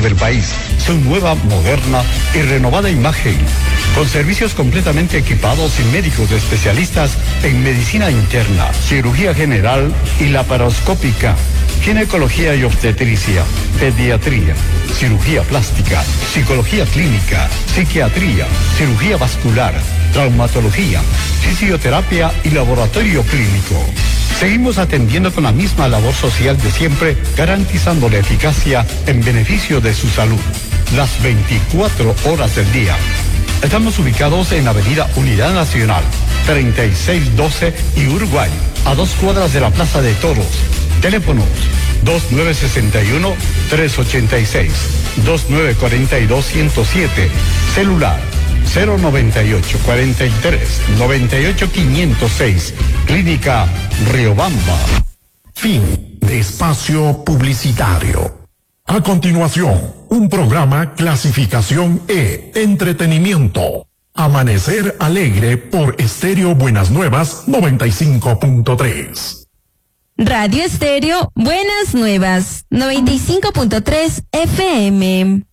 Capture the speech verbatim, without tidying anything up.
del país, su nueva, moderna y renovada imagen, con servicios completamente equipados y médicos especialistas en medicina interna, cirugía general y laparoscópica, ginecología y obstetricia, pediatría, cirugía plástica, psicología clínica, psiquiatría, cirugía vascular, traumatología, fisioterapia y laboratorio clínico. Seguimos atendiendo con la misma labor social de siempre, garantizando la eficacia en beneficio de su salud, las veinticuatro horas del día. Estamos ubicados en Avenida Unidad Nacional, treinta y seis doce y Uruguay, a dos cuadras de la Plaza de Toros. Teléfonos dos nueve seis uno, tres ocho seis, dos nueve cuatro dos, uno cero siete. Celular cero noventa y ocho, cuarenta y tres, noventa y ocho, quinientos seis. Clínica Riobamba. Fin de espacio publicitario. A continuación, un programa clasificación E, entretenimiento. Amanecer Alegre por Estéreo Buenas Nuevas noventa y cinco punto tres. Radio Estéreo Buenas Nuevas noventa y cinco punto tres F M.